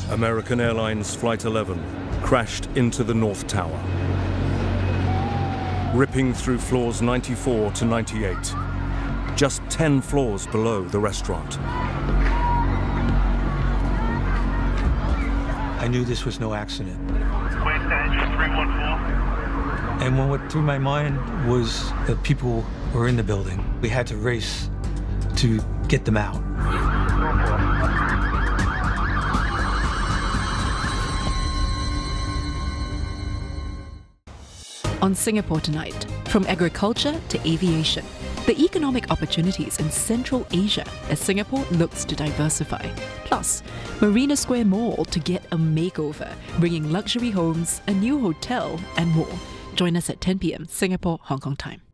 American Airlines Flight 11 crashed into the North Tower, ripping through floors 94 to 98, just 10 floors below the restaurant. I knew this was no accident. And what went through my mind was that people were in the building. We had to race to get them out. On Singapore Tonight, from agriculture to aviation, the economic opportunities in Central Asia as Singapore looks to diversify. Plus, Marina Square Mall to get a makeover, bringing luxury homes, a new hotel, and more. Join us at 10 p.m. Singapore, Hong Kong time.